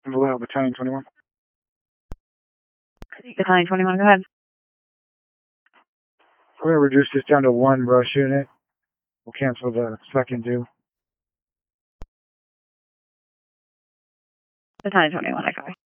Vallejo, Battalion 21. Battalion 21, go ahead. We're going to reduce this down to 1 brush unit. We'll cancel the second due. Battalion 21, I copy.